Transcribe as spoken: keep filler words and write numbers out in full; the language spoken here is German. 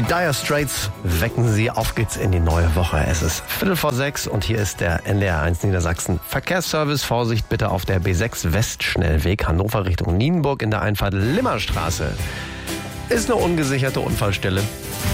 Die Dire Straits wecken Sie. Auf geht's in die neue Woche. Es ist Viertel vor sechs und hier ist der N D R eins Niedersachsen Verkehrsservice. Vorsicht bitte auf der B sechs Westschnellweg Hannover Richtung Nienburg in der Einfahrt Limmerstraße. Ist eine ungesicherte Unfallstelle.